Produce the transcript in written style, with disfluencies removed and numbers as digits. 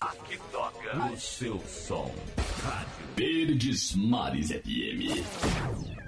Aqui toca o seu som. Rádio Verdes Mares FM.